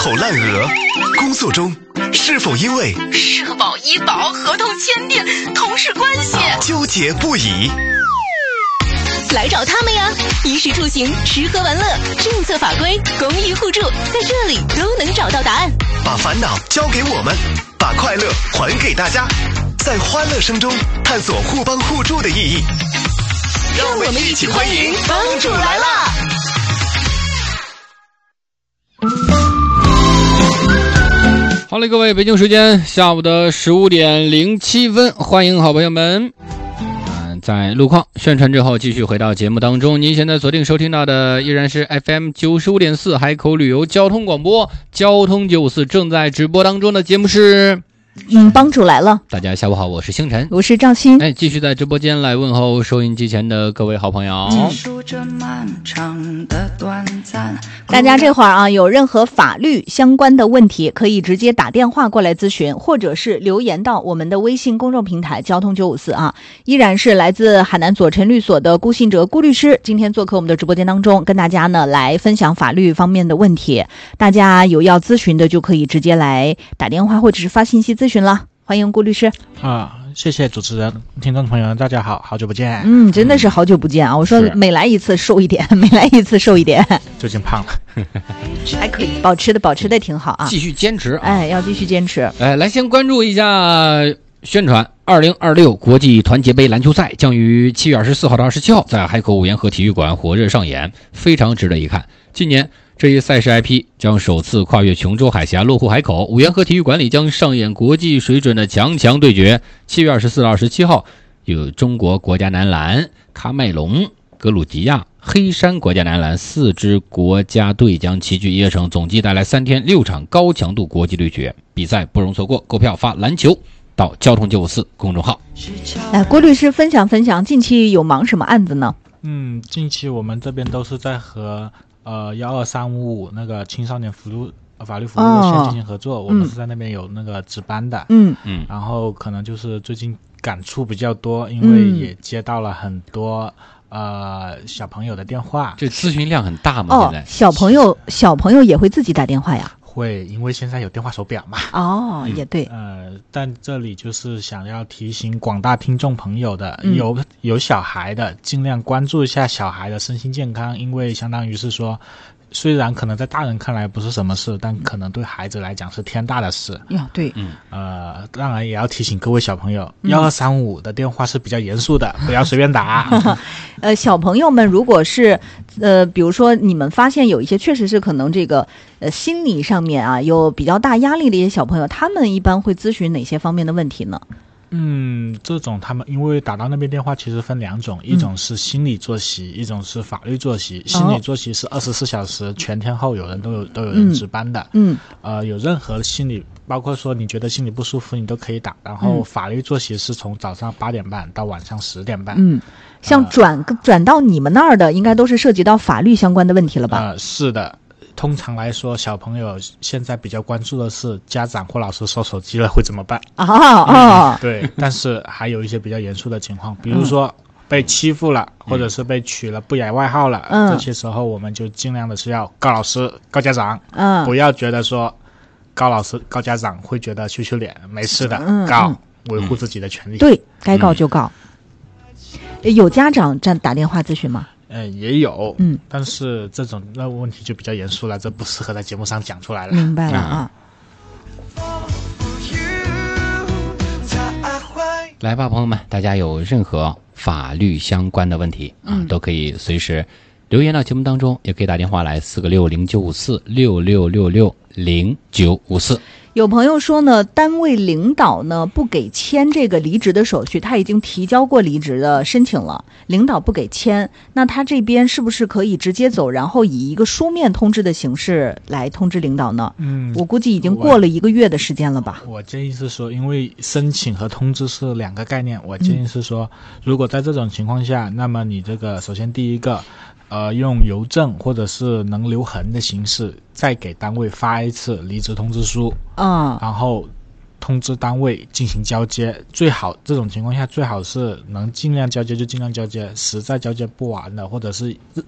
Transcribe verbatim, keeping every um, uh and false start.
头烂额？工作中是否因为社保、医保合同签订、同事关系纠结不已？ 来找他们呀！衣食住行、吃喝玩乐、政策法规、公益互助，在这里都能找到答案。 把烦恼交给我们，把快乐还给大家，在欢乐声中探索互帮互助的意义。让我们一起欢迎帮主来啦！ 好嘞，各位，北京时间下午的十五点零七分，欢迎好朋友们。嗯，在路况宣传之后，继续回到节目当中。您现在锁定收听到的依然是 F M 九十五点四海口旅游交通广播，交通九五四正在直播当中的节目是。 嗯，帮主来了。 大家下午好，我是星辰， 我是赵鑫。 哎，继续在直播间来问候收音机前的各位好朋友。 大家这会儿啊，有任何法律相关的问题，可以直接打电话过来咨询，或者是留言到我们的微信公众平台交通九五四啊。依然是来自海南左晨律所的顾信哲顾律师，今天做客我们的直播间当中，跟大家呢来分享法律方面的问题。大家有要咨询的，就可以直接来打电话或者是发信息咨询了。欢迎顾律师啊！谢谢主持人，听众朋友们，大家好，好久不见。 嗯，真的是好久不见啊！我说每来一次瘦一点，每来一次瘦一点。 最近胖了， 还可以，保持的保持的挺好啊， 继续坚持、啊。 哎，要继续坚持。 哎，来先关注一下宣传。二零二六国际团结杯篮球赛将于七月二十四号到二十七号在海口五缘河体育馆火热上演，非常值得一看。今年这一赛事 I P 将首次跨越琼州海峡落户海口，五缘河体育馆里将上演国际水准的强强对决。七月二十四到二十七号，有中国国家男篮、喀麦隆、格鲁吉亚、黑山国家男篮四支国家队将齐聚椰城，总计带来三天六场高强度国际对决，比赛不容错过。购票发篮球到交通九五四公众号。 来，郭律师分享分享，近期有忙什么案子呢？ 嗯，近期我们这边都是在和呃幺二三五五那个青少年服务法律服务热线进行合作，哦、我们是在那边有那个值班的。 嗯嗯，然后可能就是最近感触比较多，因为也接到了很多、嗯、呃小朋友的电话。 这咨询量很大吗？ 哦， 现在小朋友小朋友也会自己打电话呀？ 会，因为现在有电话手表嘛。 哦，也对。 呃，但这里就是想要提醒广大听众朋友的， 嗯、 有有小孩的，尽量关注一下小孩的身心健康，因为相当于是说，虽然可能在大人看来不是什么事，但可能对孩子来讲是天大的事。 呀，对。 嗯。 呃，当然也要提醒各位小朋友，幺二三五的电话是比较严肃的，不要随便打。 呃，小朋友们，如果是呃，比如说你们发现有一些确实是可能这个呃心理上面啊有比较大压力的一些小朋友，他们一般会咨询哪些方面的问题呢？ 嗯，这种他们因为打到那边电话其实分两种，一种是心理作息，一种是法律作息。心理作息是二十四小时全天候有人都有都有人值班的。 嗯， 呃，有任何心理，包括说你觉得心里不舒服，你都可以打。然后法律作息是从早上八点半到晚上十点半。 嗯，像转、呃、转到你们那儿的，应该都是涉及到法律相关的问题了吧？ 呃，是的。通常来说，小朋友现在比较关注的是家长或老师收手机了会怎么办？ 哦哦、 嗯，对。但是还有一些比较严肃的情况，比如说被欺负了，嗯、或者是被取了不雅外号了，嗯、这些时候我们就尽量的是要告老师、告家长， 嗯， 不要觉得说告老师、告家长会觉得羞羞脸，没事的， 嗯、 告，维护自己的权利。 对，该告就告。嗯、有家长这打电话咨询吗？ 呃，也有， 嗯， 但是这种那问题就比较严肃了，这不适合在节目上讲出来了。 明白了啊。 嗯、来吧，朋友们，大家有任何法律相关的问题啊， 嗯、 都可以随时留言到节目当中，也可以打电话来四个六零九五四六六六六零九五四。 有朋友说呢，单位领导呢不给签这个离职的手续，他已经提交过离职的申请了，领导不给签，那他这边是不是可以直接走，然后以一个书面通知的形式来通知领导呢？ 嗯， 我估计已经过了一个月的时间了吧。 我, 我建议是说，因为申请和通知是两个概念，我建议是说，嗯、如果在这种情况下，那么你这个首先第一个。呃，用邮政或者是能留痕的形式，再给单位发一次离职通知书， 嗯， 然后通知单位进行交接。最好这种情况下，最好是能尽量交接就尽量交接，实在交接不完的，或者是